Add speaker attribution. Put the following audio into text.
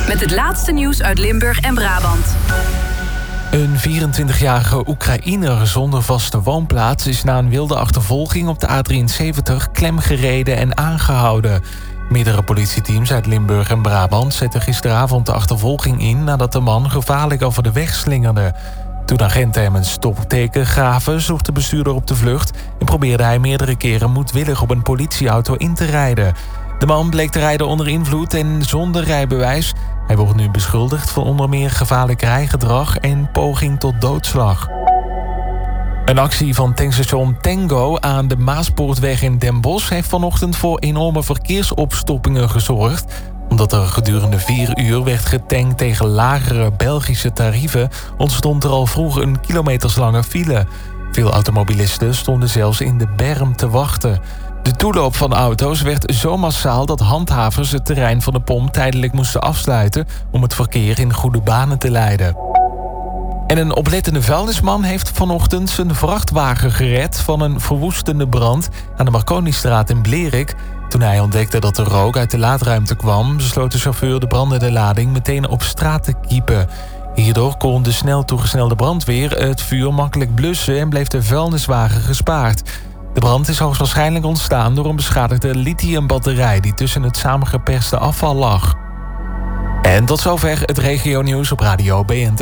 Speaker 1: met het laatste nieuws uit Limburg en Brabant.
Speaker 2: Een 24-jarige Oekraïner zonder vaste woonplaats is na een wilde achtervolging op de A73 klemgereden en aangehouden. Meerdere politieteams uit Limburg en Brabant zetten gisteravond de achtervolging in nadat de man gevaarlijk over de weg slingerde. Toen agenten hem een stopteken gaven, zocht de bestuurder op de vlucht en probeerde hij meerdere keren moedwillig op een politieauto in te rijden. De man bleek te rijden onder invloed en zonder rijbewijs. Hij wordt nu beschuldigd van onder meer gevaarlijk rijgedrag en poging tot doodslag. Een actie van tankstation Tango aan de Maaspoortweg in Den Bosch heeft vanochtend voor enorme verkeersopstoppingen gezorgd. Omdat er gedurende 4 uur werd getankt tegen lagere Belgische tarieven, ontstond er al vroeg een kilometerslange file. Veel automobilisten stonden zelfs in de berm te wachten. De toeloop van auto's werd zo massaal dat handhavers het terrein van de pomp tijdelijk moesten afsluiten om het verkeer in goede banen te leiden. En een oplettende vuilnisman heeft vanochtend zijn vrachtwagen gered van een verwoestende brand aan de Marconistraat in Blerik. Toen hij ontdekte dat er rook uit de laadruimte kwam, besloot de chauffeur de brandende lading meteen op straat te kiepen. Hierdoor kon de snel toegesnelde brandweer het vuur makkelijk blussen en bleef de vuilniswagen gespaard. De brand is hoogstwaarschijnlijk ontstaan door een beschadigde lithiumbatterij die tussen het samengeperste afval lag. En tot zover het regionieuws op Radio BNT.